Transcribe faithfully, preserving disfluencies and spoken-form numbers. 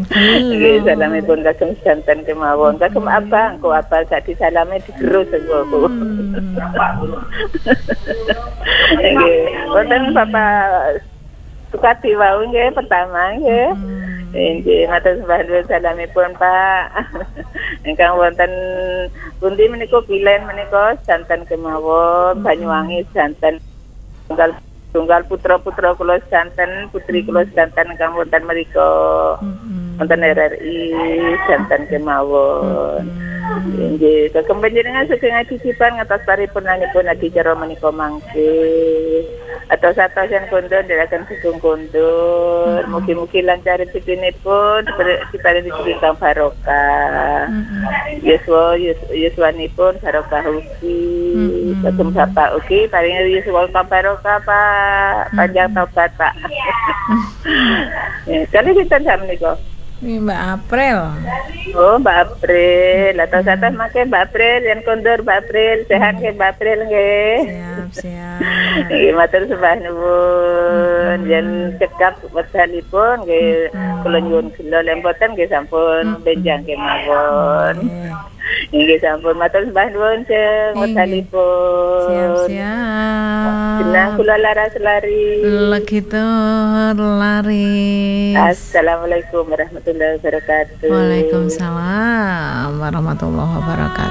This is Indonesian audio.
Nggih salamipun kagem sedanten kemawon. Kagem abang kok abang sak disalame digerus aku. Nggih, wonten Bapak Sukati wau nggih pertama nggih. Nggih, matur sembah nuwun salamipun Pak. Ingkang wonten pundi menika Pilen menika sedanten kemawon, Banyuwangi sedanten tunggal tunggal putra-putra kula sedanten, putri kula sedanten ingkang wonten mriku. Wonten R R I sedanten kemawon. Nggih, kagem panjenengan saking adicipan ngatos paripurnanipun adicara menika mangke. Atos-atosan kondur ndherekaken sugeng kondur. Mugi-mugi lancar rezekinipun diparingi rezeki kang barokah. Yuswa yuswanipun barokah ugi. Kagem Bapak ugi paringi yuswa kang barokah Pak. Panjang tobat Pak. Kali kita jam menika. Ini Mbak April. Oh, Mbak April. Atas-atas makin Mbak April yang kondur Mbak April. Sehat ke Mbak April nggih. Siap, siap. Nggih matur sembah nuwun. Yen cekap wektalipun nggih kula nyuwun gelo lemboten nggih sampun benjang kemawon. Nggih sampun matur sembah nuwun sing wektalipun. Siap, siap. Jeneng kula laras lari. Begitu laris. Assalamualaikum warahmatullahi wabarakatuh. Waalaikumsalam warahmatullahi wabarakatuh.